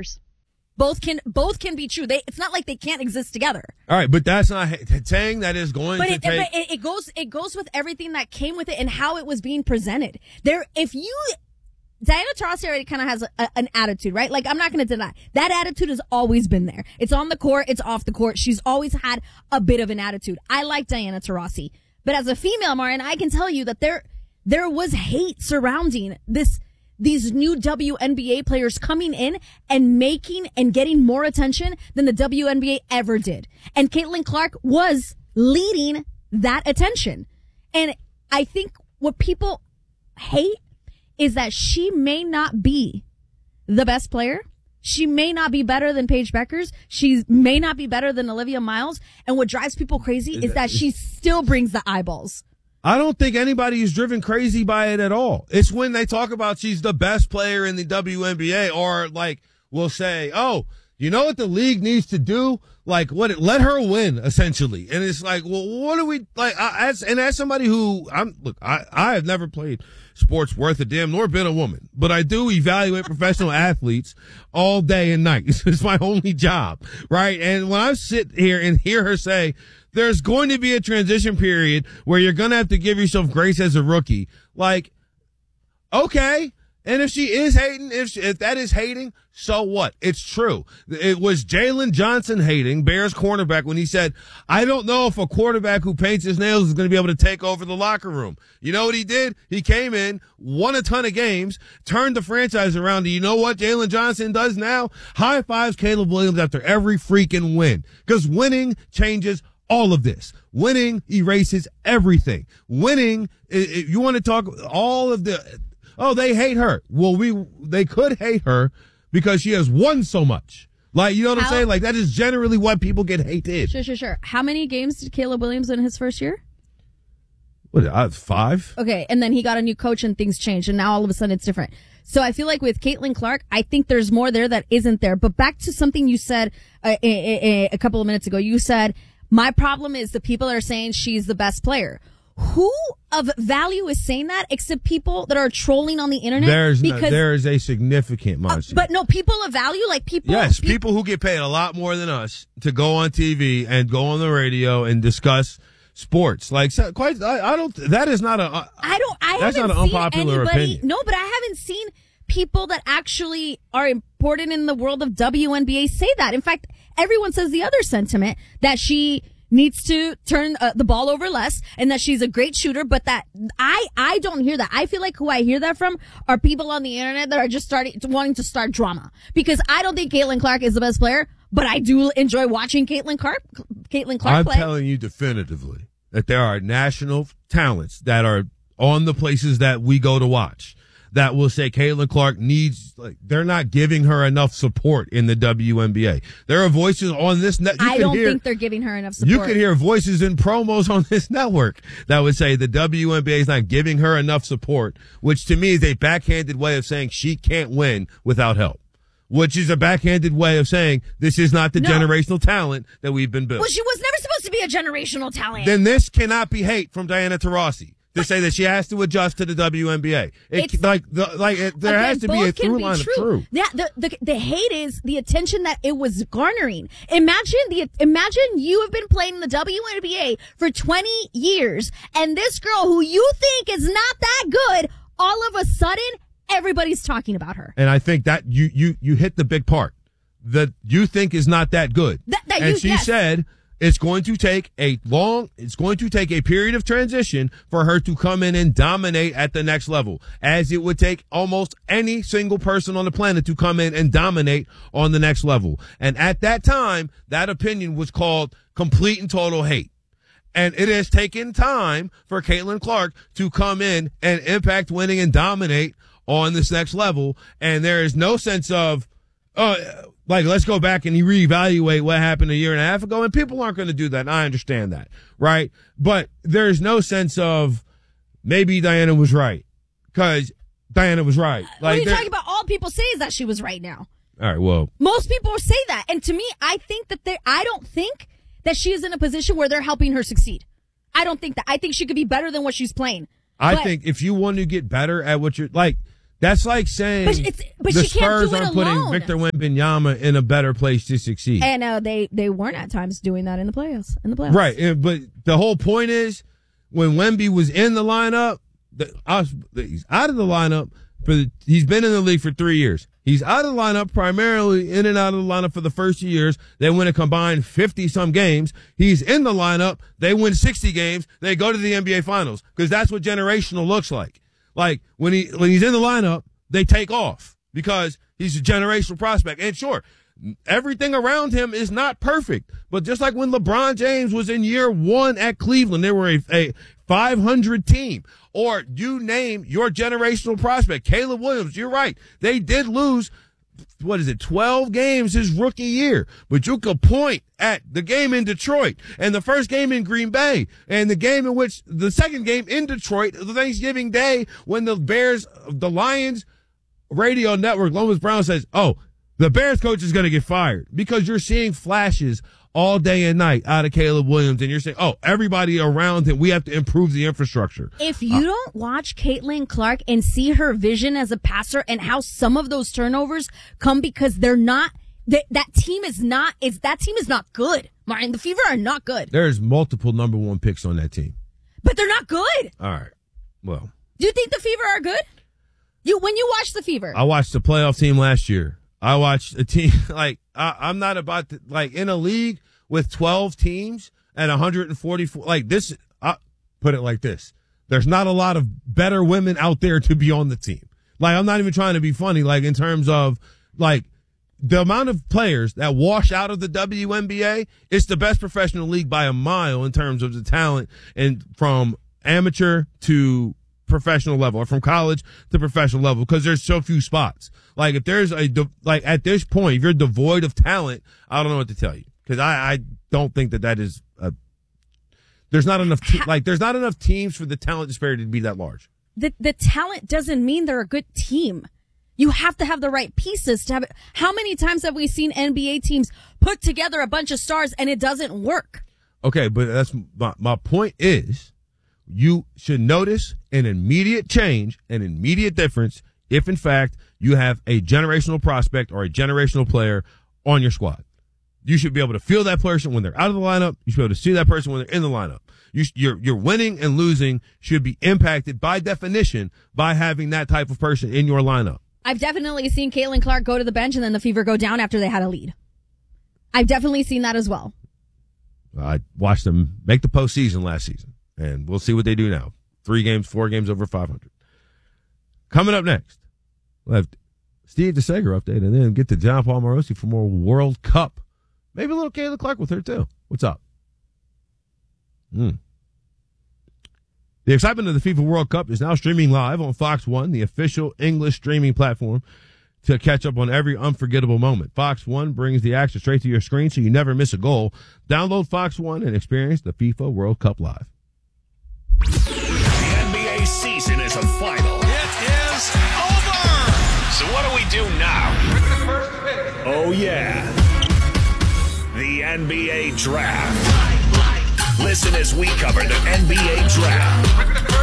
players. Both can be true. It's not like they can't exist together. All right, but that's not saying that is going to take. But it goes with everything that came with it and how it was being presented. Diana Taurasi already kind of has an attitude, right? Like, I'm not going to deny that attitude has always been there. It's on the court. It's off the court. She's always had a bit of an attitude. I like Diana Taurasi, but as a female, Marian, I can tell you that there was hate surrounding these new WNBA players coming in and making and getting more attention than the WNBA ever did. And Caitlin Clark was leading that attention. And I think what people hate is that she may not be the best player. She may not be better than Paige Beckers. She may not be better than Olivia Miles. And what drives people crazy is that she still brings the eyeballs. I don't think anybody is driven crazy by it at all. It's when they talk about she's the best player in the WNBA, or like will say, oh, you know what the league needs to do? Like, let her win, essentially. And it's like, well, what do we, like, as somebody who, I have never played sports worth a damn, nor been a woman, but I do evaluate professional athletes all day and night. It's my only job, right? And when I sit here and hear her say, there's going to be a transition period where you're going to have to give yourself grace as a rookie. Like, okay. And if she is hating, if that is hating, so what? It's true. It was Jalen Johnson hating, Bears cornerback, when he said, I don't know if a quarterback who paints his nails is going to be able to take over the locker room. You know what he did? He came in, won a ton of games, turned the franchise around. And you know what Jalen Johnson does now? High fives Caleb Williams after every freaking win. Because winning changes all of this. Winning erases everything. Winning, if you want to talk all of the, oh, they hate her. Well, they could hate her because she has won so much. Like, you know what I'm saying? Like, that is generally what people get hated. Sure. How many games did Caleb Williams win in his first year? What, 5? Okay, and then he got a new coach and things changed, and now all of a sudden it's different. So I feel like with Caitlin Clark, I think there's more there that isn't there. But back to something you said a couple of minutes ago. You said, my problem is the people that are saying she's the best player. Who of value is saying that except people that are trolling on the internet? There is a significant margin. But no, people of value, like people. Yes, people who get paid a lot more than us to go on TV and go on the radio and discuss sports. Like, that is not a. That's not an unpopular opinion. No, but I haven't seen people that actually are important in the world of WNBA say that. In fact, everyone says the other sentiment, that she needs to turn the ball over less and that she's a great shooter, but that I don't hear that. I feel like who I hear that from are people on the internet that are just wanting to start drama, because I don't think Caitlin Clark is the best player, but I do enjoy watching Caitlin Clark play. I'm telling you definitively that there are national talents that are on the places that we go to watch that will say Caitlin Clark needs, like, they're not giving her enough support in the WNBA. There are voices on this net. I don't think they're giving her enough support. You could hear voices in promos on this network that would say the WNBA is not giving her enough support, which to me is a backhanded way of saying she can't win without help. Which is a backhanded way of saying this is not the generational talent that we've been built. Well, she was never supposed to be a generational talent. Then this cannot be hate from Diana Taurasi to say that she has to adjust to the WNBA. There has to be a through line of truth. Yeah, the hate is the attention that it was garnering. Imagine you have been playing in the WNBA for 20 years, and this girl who you think is not that good, all of a sudden everybody's talking about her. And I think that you hit the big part. That you think is not that good. She said it's going to take a period of transition for her to come in and dominate at the next level, as it would take almost any single person on the planet to come in and dominate on the next level. And at that time, that opinion was called complete and total hate. And it has taken time for Caitlin Clark to come in and impact winning and dominate on this next level. And there is no sense of, let's go back and reevaluate what happened a year and a half ago. And people aren't going to do that. And I understand that. Right. But there's no sense of maybe Diana was right, because Diana was right. What are you talking about? All people say is that she was right now. All right. Well, most people say that. And to me, I don't think that she is in a position where they're helping her succeed. I don't think that. I think she could be better than what she's playing. I think if you want to get better at what you're like, That's like saying but the she can't Spurs do it aren't putting alone. Victor Wembanyama in a better place to succeed. And they weren't at times doing that in the playoffs. Right, but the whole point is when Wemby was in the lineup, he's out of the lineup. He's been in the league for 3 years. He's out of the lineup, primarily in and out of the lineup for the first 2 years. They win a combined 50-some games. He's in the lineup. They win 60 games. They go to the NBA Finals because that's what generational looks like. Like when he's in the lineup, they take off because he's a generational prospect. And sure, everything around him is not perfect. But just like when LeBron James was in year one at Cleveland, they were a 500 team. Or you name your generational prospect, Caleb Williams. You're right. They did lose, 12 games his rookie year. But you could point at the game in Detroit and the first game in Green Bay and the second game in Detroit, the Thanksgiving Day when the Lions radio network, Lomas Brown says, oh, the Bears coach is going to get fired because you're seeing flashes all day and night out of Caleb Williams, and you're saying, oh, everybody around him, we have to improve the infrastructure. If you don't watch Caitlin Clark and see her vision as a passer and how some of those turnovers come because they're not, that team is not good. Martin, the Fever are not good. There's multiple number one picks on that team. But they're not good. All right. Well. Do you think the Fever are good? When you watch the Fever. I watched the playoff team last year. I watched a team I'm not about to, in a league with 12 teams and 144 this. Put it like this: there's not a lot of better women out there to be on the team. I'm not even trying to be funny. In terms of the amount of players that wash out of the WNBA, it's the best professional league by a mile in terms of the talent and from amateur to professional level or from college to professional level because there's so few spots. If there's at this point, if you're devoid of talent, I don't know what to tell you because I don't think that is there's not enough there's not enough teams for the talent disparity to be that large. The talent doesn't mean they're a good team. You have to have the right pieces to have it. How many times have we seen NBA teams put together a bunch of stars and it doesn't work? Okay, but that's my point is you should notice an immediate change, an immediate difference if, in fact, you have a generational prospect or a generational player on your squad. You should be able to feel that person when they're out of the lineup. You should be able to see that person when they're in the lineup. Your winning and losing should be impacted by definition by having that type of person in your lineup. I've definitely seen Caitlin Clark go to the bench and then the Fever go down after they had a lead. I've definitely seen that as well. I watched them make the postseason last season, and we'll see what they do now. 4 games over 500. Coming up next, we'll have Steve DeSager update and then get to John Paul Morosi for more World Cup. Maybe a little Caitlin Clark with her, too. What's up? The excitement of the FIFA World Cup is now streaming live on Fox One, the official English streaming platform, to catch up on every unforgettable moment. Fox One brings the action straight to your screen so you never miss a goal. Download Fox One and experience the FIFA World Cup live. The NBA season is a final. It is over! So what do we do now? Oh, yeah. The NBA Draft. Listen as we cover the NBA Draft.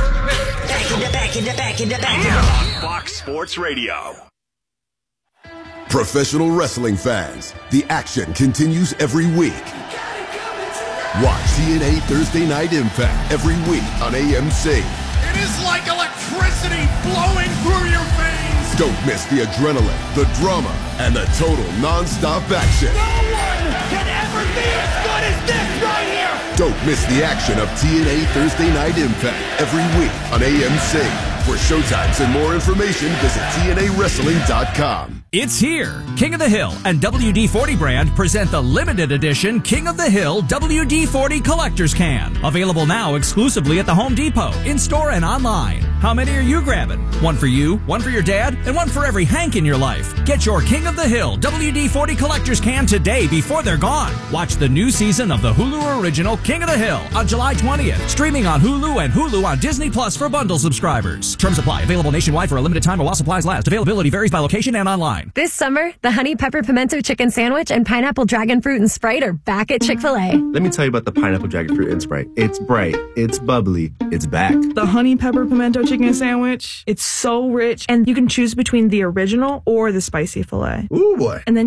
Back in the on Fox Sports Radio. Professional wrestling fans, the action continues every week. Watch TNA Thursday Night Impact every week on AMC. It is like electricity flowing through your veins. Don't miss the adrenaline, the drama, and the total non-stop action. No one can ever be as good as this right here. Don't miss the action of TNA Thursday Night Impact every week on AMC. For showtimes and more information, visit TNAWrestling.com. It's here. King of the Hill and WD-40 brand present the limited edition King of the Hill WD-40 Collector's Can. Available now exclusively at the Home Depot, in-store and online. How many are you grabbing? One for you, one for your dad, and one for every Hank in your life. Get your King of the Hill WD-40 Collector's Can today before they're gone. Watch the new season of the Hulu original King of the Hill on July 20th. Streaming on Hulu and Hulu on Disney Plus for bundle subscribers. Terms apply. Available nationwide for a limited time while supplies last. Availability varies by location and online. This summer, the Honey Pepper Pimento Chicken Sandwich and Pineapple Dragon Fruit and Sprite are back at Chick-fil-A. Let me tell you about the Pineapple Dragon Fruit and Sprite. It's bright, it's bubbly, it's back. The Honey Pepper Pimento chicken sandwich. It's so rich, and you can choose between the original or the spicy filet. Ooh, boy. And then